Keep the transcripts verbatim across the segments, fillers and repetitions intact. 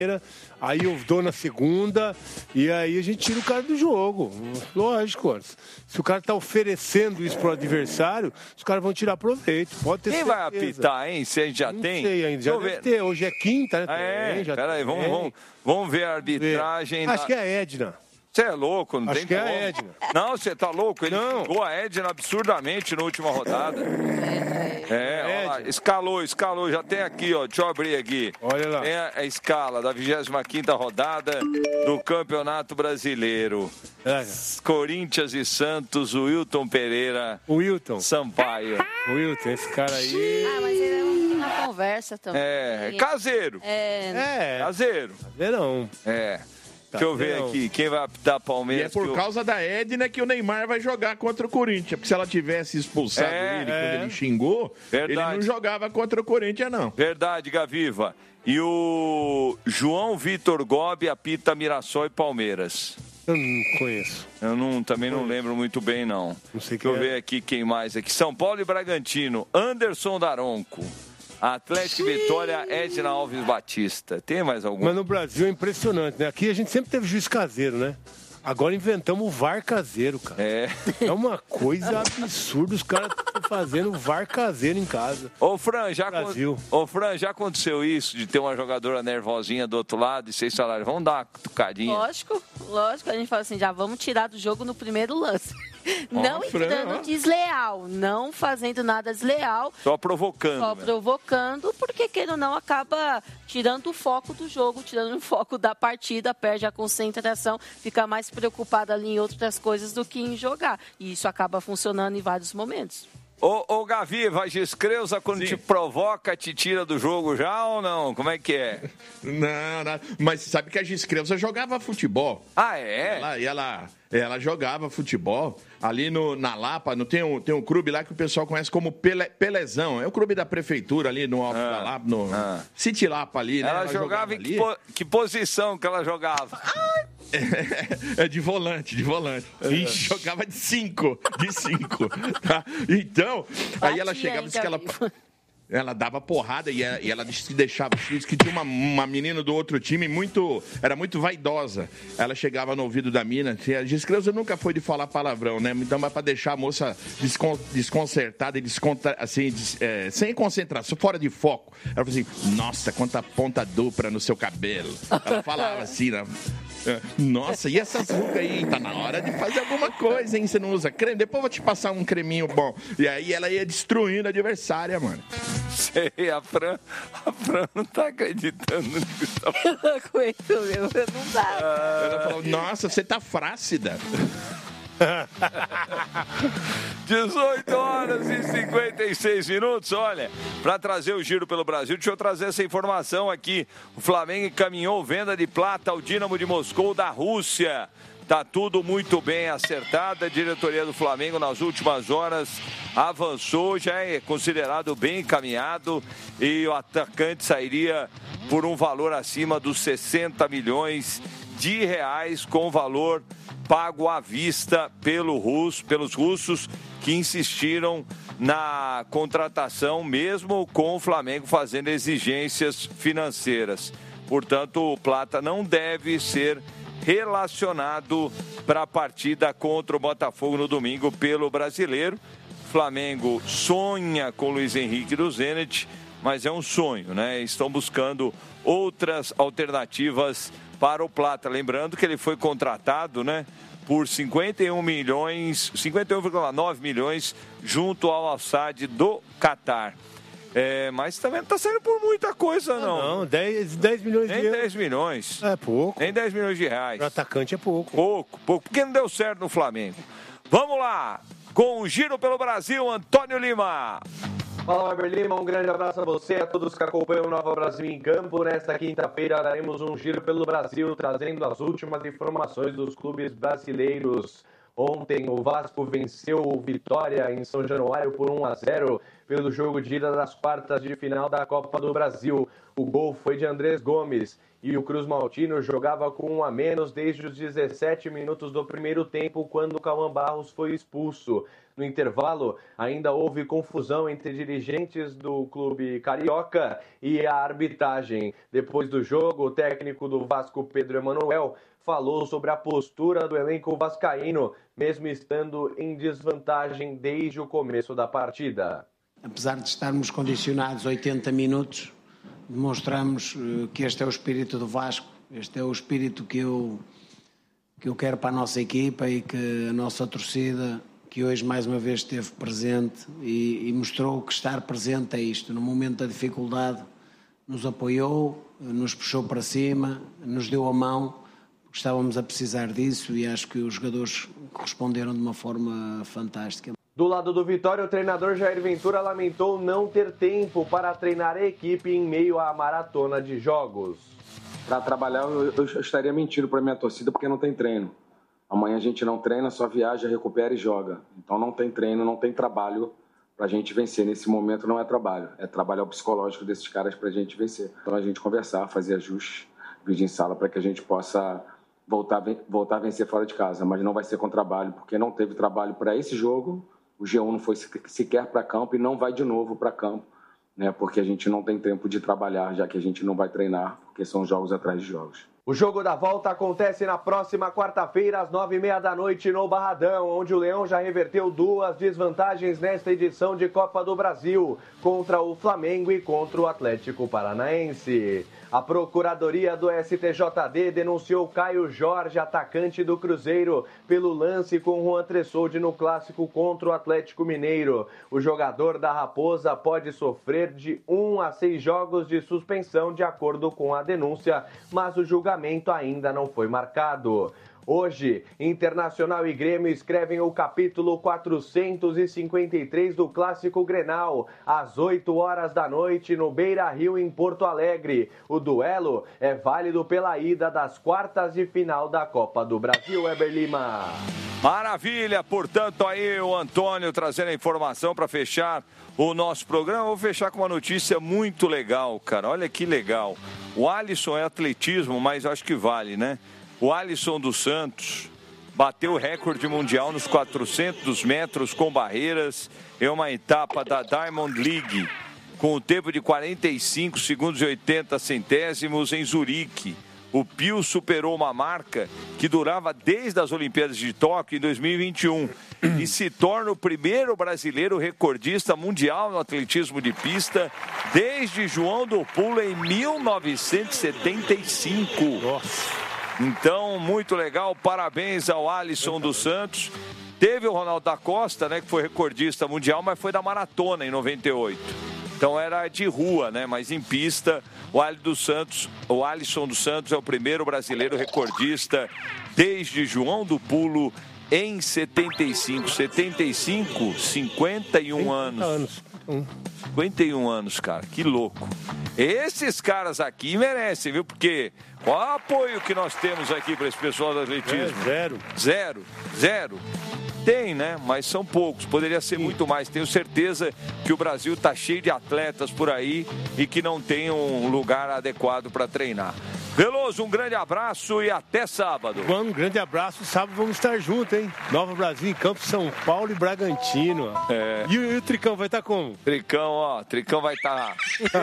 Aí eu dou na segunda e aí a gente tira o cara do jogo. Lógico, se o cara tá oferecendo isso pro adversário, os caras vão tirar proveito. Pode ter Quem certeza. vai apitar, hein? Se a gente já Não tem? sei ainda, já deve ter. Hoje é quinta, né? É, tem, já peraí, vamos, vamos, vamos ver a arbitragem. Acho da... que é a Edna. Você é louco, não Acho tem que como. é a Edna. Não, você tá louco? Ele Não. xingou a Edna absurdamente na última rodada. É, olha lá, escalou, escalou. Já tem aqui, ó. Deixa eu abrir aqui. Olha lá. Tem a, a escala da vigésima quinta rodada do Campeonato Brasileiro. É. Corinthians e Santos, o Wilton Pereira. O Wilton. Sampaio. O Wilton, esse cara aí. Ah, mas ele é uma conversa também. É, caseiro. É. É. Caseiro. Não. É. Deixa eu ver aqui, quem vai apitar E Palmeiras? é por que eu- causa da Edna que o Neymar vai jogar contra o Corinthians. Porque se ela tivesse expulsado É, ele é. quando ele xingou, Verdade. ele não jogava contra o Corinthians, não. Verdade, Gaviva. E o João Vitor Gobi apita Mirassol e Palmeiras. Eu não conheço. Eu não, também não lembro muito bem, não. Não sei Deixa eu quem é. ver aqui quem mais aqui. São Paulo e Bragantino. Anderson Daronco. Atlético e Vitória, Edna Alves Batista. Tem mais algum? Mas no Brasil é impressionante, né? Aqui a gente sempre teve juiz caseiro, né? Agora inventamos o V A R caseiro, cara. É. É uma coisa absurda os caras estão fazendo V A R caseiro em casa. Ô, Fran, já, Brasil. acon- Ô, Fran, já aconteceu isso de ter uma jogadora nervosinha do outro lado e seis salários? Vamos dar uma cutucadinha. Lógico, lógico, a gente fala assim, já vamos tirar do jogo no primeiro lance. Não Fran, entrando ó. desleal, não fazendo nada desleal, Só provocando. só né? provocando, porque queira ou não acaba tirando o foco do jogo, tirando o foco da partida, perde a concentração, fica mais preocupado ali em outras coisas do que em jogar. E isso acaba funcionando em vários momentos. Ô, ô Gaviva, a Giscreuza, quando te provoca, te tira do jogo já ou não? Como é que é? Não, não. Mas sabe que a Giscreuza jogava futebol. Ah, é? Ela, e ela, ela jogava futebol ali no, na Lapa. No, tem, um, tem um clube lá que o pessoal conhece como Pele, Pelezão. É o clube da prefeitura ali no Alto da Lapa, no City Lapa ali, né? Ela, jogava em que, ali. po- que posição que ela jogava? É de volante, de volante. Ixi, jogava de cinco, de cinco. Tá? Então, aí ela Batia, chegava e hein, disse que ela, Gabi? ela dava porrada e ela, e ela se deixava. Diz que tinha uma, uma menina do outro time muito. Era muito vaidosa. Ela chegava no ouvido da mina. A Giscreuza nunca foi de falar palavrão, né? Então, mas pra deixar a moça descon, desconcertada e descontra, assim, des, é, sem concentração, fora de foco. Ela falou assim: nossa, quanta ponta dupla no seu cabelo. Ela falava assim, né? Nossa, e essas rugas aí? Tá na hora de fazer alguma coisa, hein? Você não usa creme? Depois eu vou te passar um creminho bom. E aí ela ia destruindo a adversária, mano. Sei, a Fran, a Fran não tá acreditando nisso. Eu não aguento, meu, não dá. Ela falou, nossa, você tá flácida. dezoito horas e cinquenta e seis minutos. Olha, para trazer o giro pelo Brasil, deixa eu trazer essa informação aqui. O Flamengo encaminhou venda de plata ao Dínamo de Moscou da Rússia. Tá tudo muito bem acertado. A diretoria do Flamengo nas últimas horas avançou, já é considerado bem encaminhado e o atacante sairia por um valor acima dos sessenta milhões de reais, com valor pago à vista pelo russo, pelos russos que insistiram na contratação, mesmo com o Flamengo fazendo exigências financeiras. Portanto, o Plata não deve ser relacionado para a partida contra o Botafogo no domingo pelo Brasileiro. O Flamengo sonha com o Luiz Henrique do Zenit, mas é um sonho, né? Estão buscando outras alternativas para o Plata. Lembrando que ele foi contratado, né, por cinquenta e um milhões, cinquenta e um vírgula nove milhões junto ao Al-Sadd do Catar. É, mas também não está saindo por muita coisa, não. Não, não dez, dez milhões Nem de euros. dez milhões. É pouco. Nem dez milhões de reais. Para atacante é pouco. Pouco, pouco. Porque não deu certo no Flamengo. Vamos lá. Com o Giro pelo Brasil, Antônio Lima. Fala, Weber Lima, um grande abraço a você, a todos que acompanham o Nova Brasil em Campo. Nesta quinta-feira daremos um giro pelo Brasil, trazendo as últimas informações dos clubes brasileiros. Ontem o Vasco venceu o Vitória em São Januário por um a zero pelo jogo de ida das quartas de final da Copa do Brasil. O gol foi de Andrés Gomes e o Cruz Maltino jogava com um a menos desde os dezessete minutos do primeiro tempo, quando o Cauã Barros foi expulso. No intervalo, ainda houve confusão entre dirigentes do clube carioca e a arbitragem. Depois do jogo, o técnico do Vasco, Pedro Emanuel, falou sobre a postura do elenco vascaíno, mesmo estando em desvantagem desde o começo da partida. Apesar de estarmos condicionados oitenta minutos, demonstramos que este é o espírito do Vasco, este é o espírito que eu, que eu quero para a nossa equipa e que a nossa torcida, que hoje mais uma vez esteve presente e, e mostrou que estar presente é isto. No momento da dificuldade nos apoiou, nos puxou para cima, nos deu a mão, porque estávamos a precisar disso e acho que os jogadores corresponderam de uma forma fantástica. Do lado do Vitória, o treinador Jair Ventura lamentou não ter tempo para treinar a equipe em meio à maratona de jogos. Para trabalhar, eu, eu estaria mentindo para a minha torcida porque não tem treino. Amanhã a gente não treina, só viaja, recupera e joga. Então não tem treino, não tem trabalho para a gente vencer. Nesse momento não é trabalho, é trabalhar o psicológico desses caras para a gente vencer. Então a gente conversar, fazer ajustes, vídeo em sala para que a gente possa voltar, voltar a vencer fora de casa. Mas não vai ser com trabalho, porque não teve trabalho para esse jogo. O G um não foi sequer para campo e não vai de novo para campo, né? Porque a gente não tem tempo de trabalhar, já que a gente não vai treinar, porque são jogos atrás de jogos. O jogo da volta acontece na próxima quarta-feira, às nove e meia da noite, no Barradão, onde o Leão já reverteu duas desvantagens nesta edição de Copa do Brasil, contra o Flamengo e contra o Atlético Paranaense. A Procuradoria do S T J D denunciou Caio Jorge, atacante do Cruzeiro, pelo lance com Juan Tressoldi no clássico contra o Atlético Mineiro. O jogador da Raposa pode sofrer de um a seis jogos de suspensão, de acordo com a denúncia, mas o julgamento ainda não foi marcado. Hoje, Internacional e Grêmio escrevem o capítulo quatrocentos e cinquenta e três do Clássico Grenal, às oito horas da noite, no Beira-Rio, em Porto Alegre. O duelo é válido pela ida das quartas de final da Copa do Brasil, Weber Lima. Maravilha, portanto, aí o Antônio trazendo a informação para fechar o nosso programa. Vou fechar com uma notícia muito legal, cara. Olha que legal. O Alisson é atletismo, mas acho que vale, né? O Alisson dos Santos bateu o recorde mundial nos quatrocentos metros com barreiras em uma etapa da Diamond League, com o tempo de quarenta e cinco segundos e oitenta centésimos em Zurique. O Pio superou uma marca que durava desde as Olimpíadas de Tóquio em dois mil e vinte e um e se torna o primeiro brasileiro recordista mundial no atletismo de pista desde João do Pulo em mil novecentos e setenta e cinco. Nossa. Então, muito legal, parabéns ao Alisson dos Santos. Teve o Ronaldo da Costa, né, que foi recordista mundial, mas foi da maratona em noventa e oito. Então era de rua, né, mas em pista, o Alisson dos Santos, o Alisson dos Santos é o primeiro brasileiro recordista desde João do Pulo em setenta e cinco. setenta e cinco, cinquenta e um anos. cinquenta e um anos, cara, que louco. Esses caras aqui merecem, viu? Porque qual o apoio que nós temos aqui para esse pessoal do atletismo? É, zero. Zero, zero. Tem, né? Mas são poucos. Poderia ser Sim. muito mais. Tenho certeza que o Brasil está cheio de atletas por aí e que não tem um lugar adequado para treinar. Veloso, um grande abraço e até sábado. Mano, um grande abraço. Sábado vamos estar juntos, hein? Nova Brasil em campo, São Paulo e Bragantino. É. E, e o Tricão vai estar como? Tricão, ó. Tricão vai estar...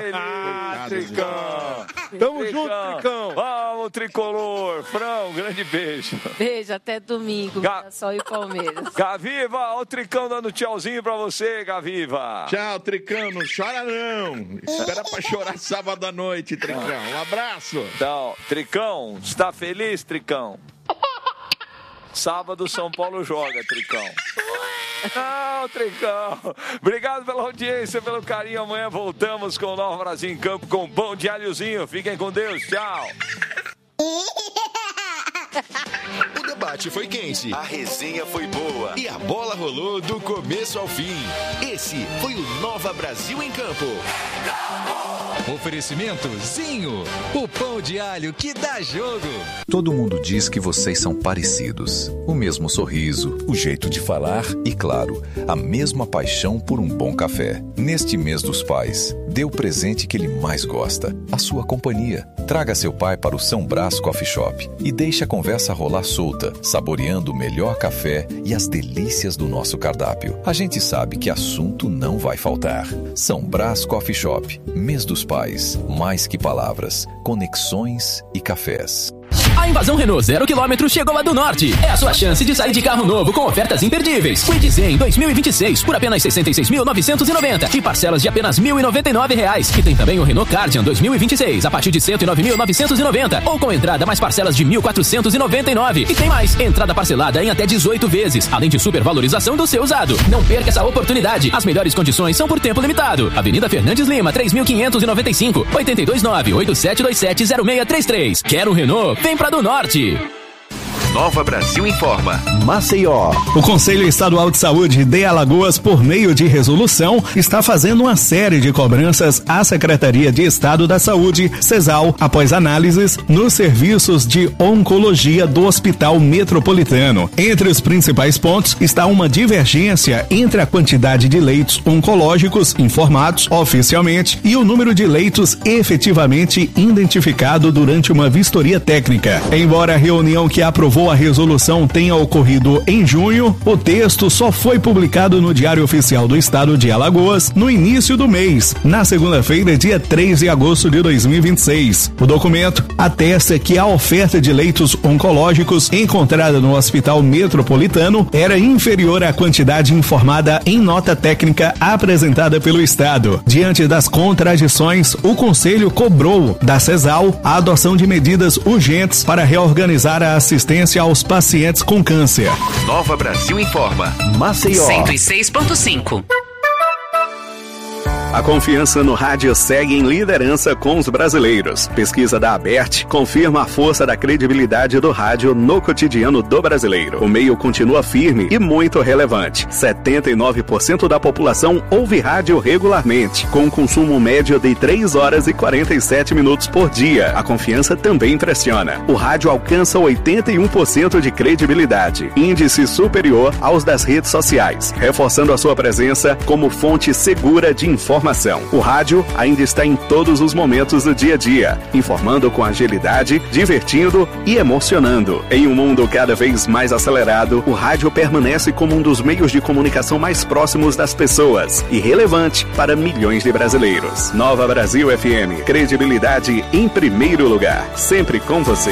Ah, Tricão. Tamo Tricão. junto, Tricão. Vamos, Tricolor. Fran, um grande beijo. Beijo, até domingo. Ga... Só e Palmeiras. Gaviva, ó o Tricão dando tchauzinho pra você, Gaviva. Tchau, Tricão. Não chora, não. Espera pra chorar sábado à noite, Tricão. Um abraço. Então, Tricão, está feliz, Tricão? Sábado São Paulo joga, Tricão. Não, Tricão. Obrigado pela audiência, pelo carinho. Amanhã voltamos com o Nova Brasil em campo com pão de alhozinho. Fiquem com Deus. Tchau. debate foi quente, a resenha foi boa e a bola rolou do começo ao fim. Esse foi o Nova Brasil em Campo. Oferecimento Zinho, o pão de alho que dá jogo. Todo mundo diz que vocês são parecidos. O mesmo sorriso, o jeito de falar e, claro, a mesma paixão por um bom café. Neste mês dos pais, dê o presente que ele mais gosta, a sua companhia. Traga seu pai para o São Brás Coffee Shop e deixe a conversa rolar solta, saboreando o melhor café e as delícias do nosso cardápio. A gente sabe que assunto não vai faltar. São Brás Coffee Shop, mês dos pais, mais que palavras, conexões e cafés. A invasão Renault zero quilômetro chegou lá do Norte. É a sua chance de sair de carro novo com ofertas imperdíveis. Kwid Zen dois mil e vinte e seis por apenas sessenta e seis mil novecentos e noventa e parcelas de apenas mil e noventa e nove reais. E tem também o Renault Cardian dois mil e vinte e seis a partir de cento e nove mil novecentos e noventa ou com entrada mais parcelas de mil quatrocentos e noventa e nove. E tem mais, entrada parcelada em até dezoito vezes, além de supervalorização do seu usado. Não perca essa oportunidade. As melhores condições são por tempo limitado. Avenida Fernandes Lima, três mil quinhentos e noventa e cinco, oito dois nove, oito sete dois sete, zero seis três três. Quer um Renault? Vem pra do Norte. Nova Brasil informa. Maceió. O Conselho Estadual de Saúde de Alagoas, por meio de resolução, está fazendo uma série de cobranças à Secretaria de Estado da Saúde, CESAL, após análises nos serviços de oncologia do Hospital Metropolitano. Entre os principais pontos está uma divergência entre a quantidade de leitos oncológicos informados oficialmente e o número de leitos efetivamente identificado durante uma vistoria técnica. Embora a reunião que aprovou a resolução tenha ocorrido em junho, o texto só foi publicado no Diário Oficial do Estado de Alagoas no início do mês, na segunda-feira, dia três de agosto de dois mil e vinte e seis. O documento atesta que a oferta de leitos oncológicos encontrada no Hospital Metropolitano era inferior à quantidade informada em nota técnica apresentada pelo Estado. Diante das contradições, o Conselho cobrou da CESAL a adoção de medidas urgentes para reorganizar a assistência aos pacientes com câncer. Nova Brasil informa. Maceió. cento e seis ponto cinco. A confiança no rádio segue em liderança com os brasileiros. Pesquisa da Abert confirma a força da credibilidade do rádio no cotidiano do brasileiro. O meio continua firme e muito relevante. setenta e nove por cento da população ouve rádio regularmente, com um consumo médio de três horas e quarenta e sete minutos por dia. A confiança também impressiona. O rádio alcança oitenta e um por cento de credibilidade, índice superior aos das redes sociais, reforçando a sua presença como fonte segura de informação. O rádio ainda está em todos os momentos do dia a dia, informando com agilidade, divertindo e emocionando. Em um mundo cada vez mais acelerado, o rádio permanece como um dos meios de comunicação mais próximos das pessoas e relevante para milhões de brasileiros. Nova Brasil F M, credibilidade em primeiro lugar, sempre com você.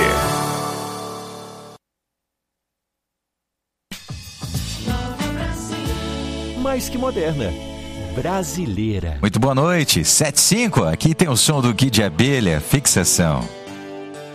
Mais que moderna. Brasileira. Muito boa noite, sete e cinco, aqui tem o som do Guide Abelha, Fixação.